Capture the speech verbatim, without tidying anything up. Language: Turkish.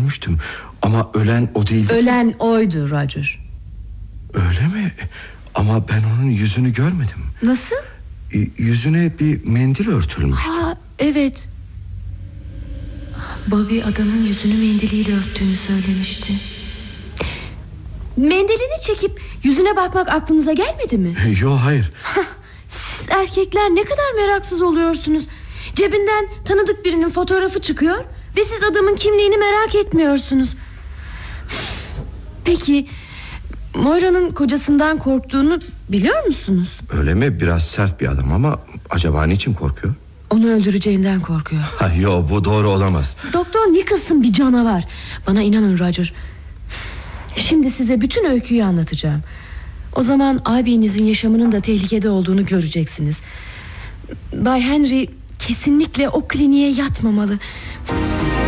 görmüştüm. Ama ölen o değildi. Ölen oydu Roger. Öyle mi? Ama ben onun yüzünü görmedim. Nasıl? Yüzüne bir mendil örtülmüştü. Ha, evet. Bobby adamın yüzünü mendiliyle örttüğünü söylemişti. Mendilini çekip yüzüne bakmak aklınıza gelmedi mi? Yok, hayır. Siz erkekler ne kadar meraksız oluyorsunuz. Cebinden tanıdık birinin fotoğrafı çıkıyor ve siz adamın kimliğini merak etmiyorsunuz. Peki Moira'nın kocasından korktuğunu biliyor musunuz? Öyle mi? Biraz sert bir adam ama acaba niçin korkuyor? Onu öldüreceğinden korkuyor. Ha, yok, bu doğru olamaz. Doktor Nicholson bir canavar. Bana inanın Roger. Şimdi size bütün öyküyü anlatacağım. O zaman abinizin yaşamının da tehlikede olduğunu göreceksiniz. Bay Henry kesinlikle o kliniğe yatmamalı.